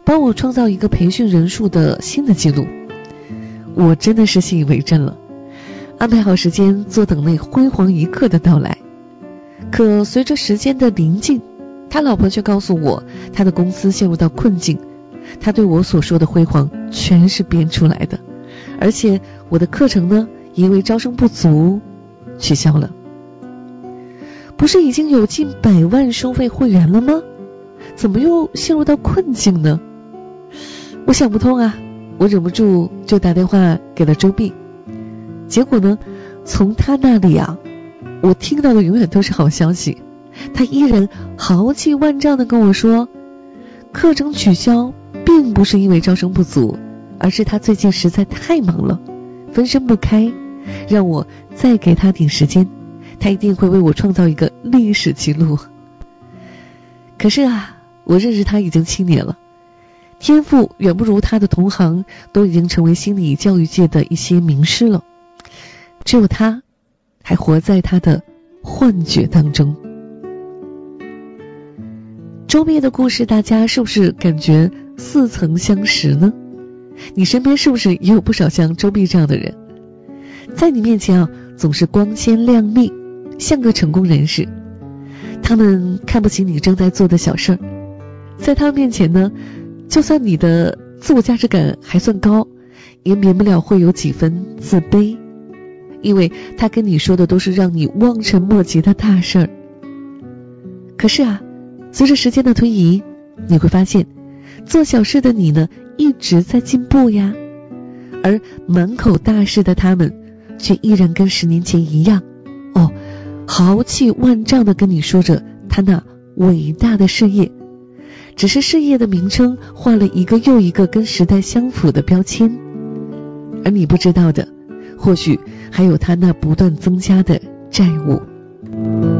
帮我创造一个培训人数的新的记录。我真的是信以为真了，安排好时间坐等那辉煌一刻的到来。可随着时间的临近，他老婆却告诉我，他的公司陷入到困境，他对我所说的辉煌全是编出来的，而且我的课程呢，因为招生不足取消了。不是已经有近100万收费会员了吗？怎么又陷入到困境呢？我想不通啊，我忍不住就打电话给了周碧。结果呢，从他那里啊，我听到的永远都是好消息。他依然豪气万丈地跟我说，课程取消并不是因为招生不足，而是他最近实在太忙了，分身不开，让我再给他点时间，他一定会为我创造一个历史记录。可是啊，我认识他已经7年了，天赋远不如他的同行，都已经成为心理教育界的一些名师了，只有他还活在他的幻觉当中。周碧的故事，大家是不是感觉似曾相识呢？你身边是不是也有不少像周碧这样的人，在你面前啊，总是光鲜亮丽，像个成功人士。他们看不起你正在做的小事儿，在他们面前呢，就算你的自我价值感还算高，也免不了会有几分自卑，因为他跟你说的都是让你望尘莫及的大事儿。可是啊，随着时间的推移，你会发现做小事的你呢，一直在进步呀，而满口大事的他们却依然跟10年前一样，豪气万丈地跟你说着他那伟大的事业，只是事业的名称换了一个又一个跟时代相符的标签，而你不知道的，或许还有他那不断增加的债务。